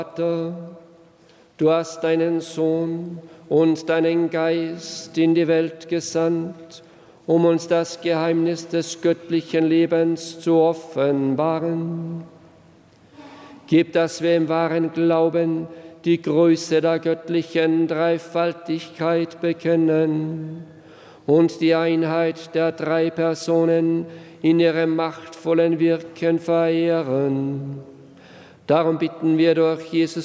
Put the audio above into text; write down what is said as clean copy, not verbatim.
Vater, du hast deinen Sohn und deinen Geist in die Welt gesandt, um uns das Geheimnis des göttlichen Lebens zu offenbaren. Gib, dass wir im wahren Glauben die Größe der göttlichen Dreifaltigkeit bekennen und die Einheit der drei Personen in ihrem machtvollen Wirken verehren. Darum bitten wir durch Jesus